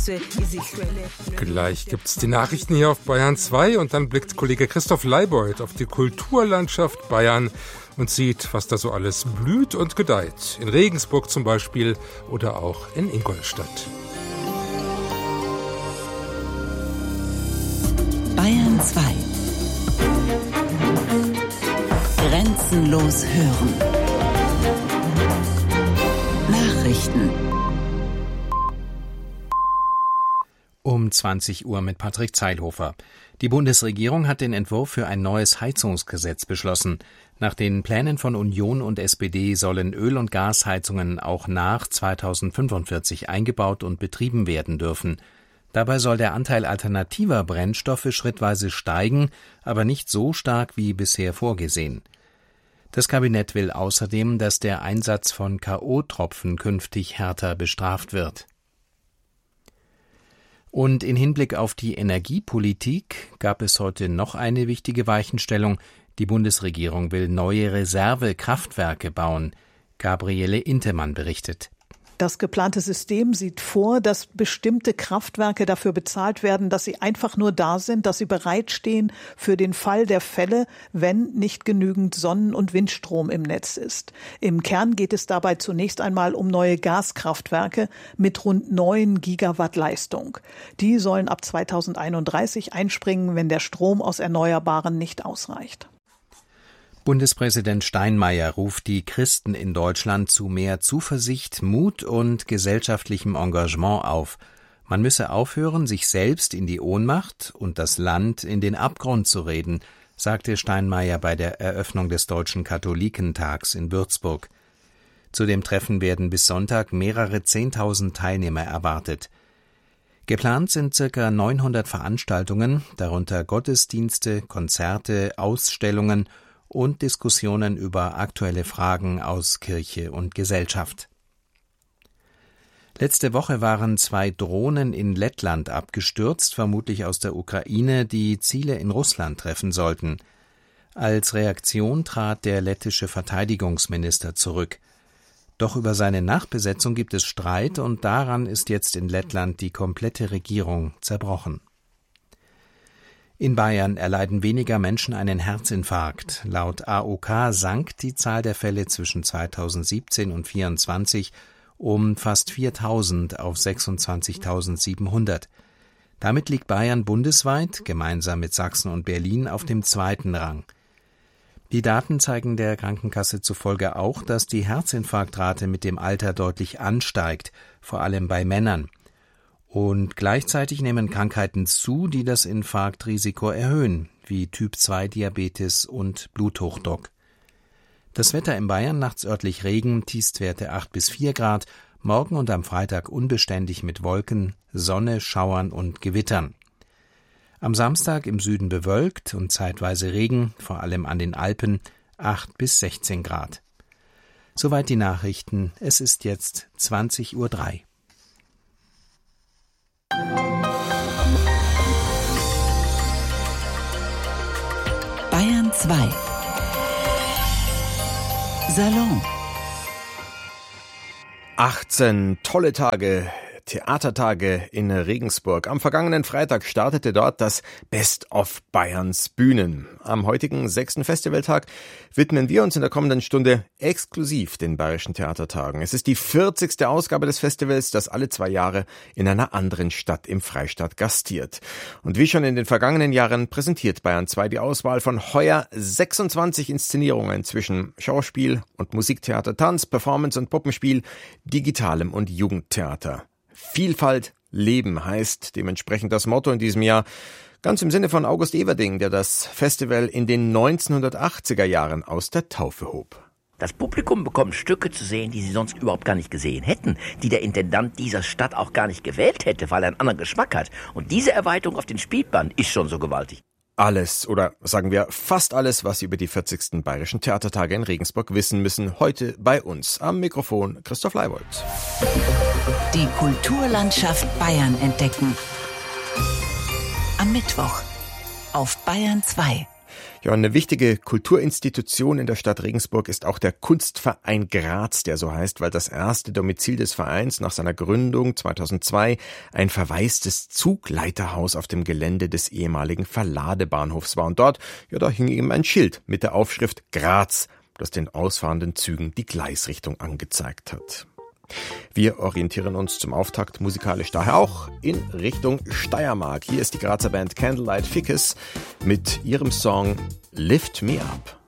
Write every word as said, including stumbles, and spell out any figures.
Gleich gibt's die Nachrichten hier auf Bayern zwei und dann blickt Kollege Christoph Leibold auf die Kulturlandschaft Bayern und sieht, was da so alles blüht und gedeiht. In Regensburg zum Beispiel oder auch in Ingolstadt. Bayern zwei. Grenzenlos hören. Nachrichten. Um zwanzig Uhr mit Patrick Zeilhofer. Die Bundesregierung hat den Entwurf für ein neues Heizungsgesetz beschlossen. Nach den Plänen von Union und S P D sollen Öl- und Gasheizungen auch nach zweitausendfünfundvierzig eingebaut und betrieben werden dürfen. Dabei soll der Anteil alternativer Brennstoffe schrittweise steigen, aber nicht so stark wie bisher vorgesehen. Das Kabinett will außerdem, dass der Einsatz von K O-Tropfen künftig härter bestraft wird. Und in Hinblick auf die Energiepolitik gab es heute noch eine wichtige Weichenstellung. Die Bundesregierung will neue Reservekraftwerke bauen. Gabriele Intemann berichtet. Das geplante System sieht vor, dass bestimmte Kraftwerke dafür bezahlt werden, dass sie einfach nur da sind, dass sie bereitstehen für den Fall der Fälle, wenn nicht genügend Sonnen- und Windstrom im Netz ist. Im Kern geht es dabei zunächst einmal um neue Gaskraftwerke mit rund neun Gigawatt Leistung. Die sollen ab zweitausendeinunddreißig einspringen, wenn der Strom aus Erneuerbaren nicht ausreicht. Bundespräsident Steinmeier ruft die Christen in Deutschland zu mehr Zuversicht, Mut und gesellschaftlichem Engagement auf. Man müsse aufhören, sich selbst in die Ohnmacht und das Land in den Abgrund zu reden, sagte Steinmeier bei der Eröffnung des Deutschen Katholikentags in Würzburg. Zu dem Treffen werden bis Sonntag mehrere Zehntausend Teilnehmer erwartet. Geplant sind circa neunhundert Veranstaltungen, darunter Gottesdienste, Konzerte, Ausstellungen und Diskussionen über aktuelle Fragen aus Kirche und Gesellschaft. Letzte Woche waren zwei Drohnen in Lettland abgestürzt, vermutlich aus der Ukraine, die Ziele in Russland treffen sollten. Als Reaktion trat der lettische Verteidigungsminister zurück. Doch über seine Nachbesetzung gibt es Streit und daran ist jetzt in Lettland die komplette Regierung zerbrochen. In Bayern erleiden weniger Menschen einen Herzinfarkt. Laut A O K sank die Zahl der Fälle zwischen zweitausendsiebzehn und zweitausendvierundzwanzig um fast viertausend auf sechsundzwanzigtausendsiebenhundert. Damit liegt Bayern bundesweit, gemeinsam mit Sachsen und Berlin, auf dem zweiten Rang. Die Daten zeigen der Krankenkasse zufolge auch, dass die Herzinfarktrate mit dem Alter deutlich ansteigt, vor allem bei Männern. Und gleichzeitig nehmen Krankheiten zu, die das Infarktrisiko erhöhen, wie Typ zwei Diabetes und Bluthochdruck. Das Wetter in Bayern: nachts örtlich Regen, Tiefstwerte acht bis vier Grad, morgen und am Freitag unbeständig mit Wolken, Sonne, Schauern und Gewittern. Am Samstag im Süden bewölkt und zeitweise Regen, vor allem an den Alpen, acht bis sechzehn Grad. Soweit die Nachrichten. Es ist jetzt zwanzig Uhr drei. Bayern zwei. Salon. achtzehn tolle Tage, Theatertage in Regensburg. Am vergangenen Freitag startete dort das Best of Bayerns Bühnen. Am heutigen sechsten Festivaltag widmen wir uns in der kommenden Stunde exklusiv den Bayerischen Theatertagen. Es ist die vierzigste Ausgabe des Festivals, das alle zwei Jahre in einer anderen Stadt im Freistaat gastiert. Und wie schon in den vergangenen Jahren präsentiert Bayern zwei die Auswahl von heuer sechsundzwanzig Inszenierungen zwischen Schauspiel und Musiktheater, Tanz, Performance und Puppenspiel, Digitalem und Jugendtheater. Vielfalt leben heißt dementsprechend das Motto in diesem Jahr, ganz im Sinne von August Everding, der das Festival in den neunzehnhundertachtziger Jahren aus der Taufe hob. Das Publikum bekommt Stücke zu sehen, die sie sonst überhaupt gar nicht gesehen hätten, die der Intendant dieser Stadt auch gar nicht gewählt hätte, weil er einen anderen Geschmack hat. Und diese Erweiterung auf den Spielplan ist schon so gewaltig. Alles, oder sagen wir fast alles, was Sie über die vierzigsten Bayerischen Theatertage in Regensburg wissen müssen, heute bei uns. Am Mikrofon Christoph Leibold. Die Kulturlandschaft Bayern entdecken. Am Mittwoch auf Bayern zwei. Ja, eine wichtige Kulturinstitution in der Stadt Regensburg ist auch der Kunstverein Graz, der so heißt, weil das erste Domizil des Vereins nach seiner Gründung zweitausendzwei ein verwaistes Zugleiterhaus auf dem Gelände des ehemaligen Verladebahnhofs war. Und dort, ja, da hing ihm ein Schild mit der Aufschrift Graz, das den ausfahrenden Zügen die Gleisrichtung angezeigt hat. Wir orientieren uns zum Auftakt musikalisch daher auch in Richtung Steiermark. Hier ist die Grazer Band Candlelight Ficus mit ihrem Song Lift Me Up.